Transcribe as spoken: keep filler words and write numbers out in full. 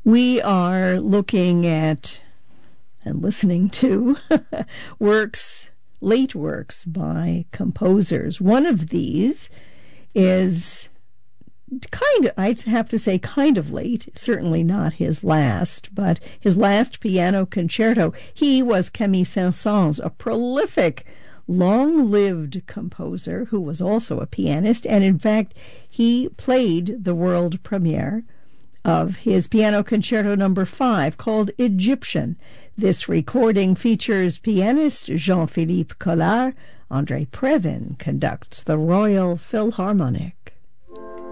We are looking at and listening to works, late works by composers. One of these is kind of, I'd have to say kind of late, certainly not his last, but his last piano concerto. He was Camille Saint-Saëns, a prolific, long-lived composer who was also a pianist, and in fact, he played the world premiere of his piano concerto number five called Egyptian. This recording features pianist Jean-Philippe Collard. André Previn conducts the Royal Philharmonic.